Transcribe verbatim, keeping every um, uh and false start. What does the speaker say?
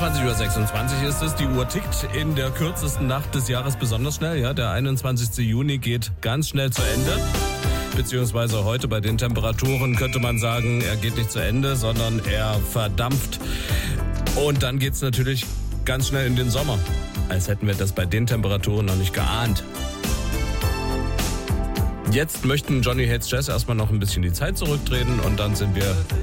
einundzwanzig Uhr sechsundzwanzig ist es. Die Uhr tickt in der kürzesten Nacht des Jahres besonders schnell. Ja, der einundzwanzigsten Juni geht ganz schnell zu Ende. Beziehungsweise heute bei den Temperaturen könnte man sagen, er geht nicht zu Ende, sondern er verdampft. Und dann geht's natürlich ganz schnell in den Sommer. Als hätten wir das bei den Temperaturen noch nicht geahnt. Jetzt möchten Johnny Hates Jazz erstmal noch ein bisschen die Zeit zurückdrehen und dann sind wir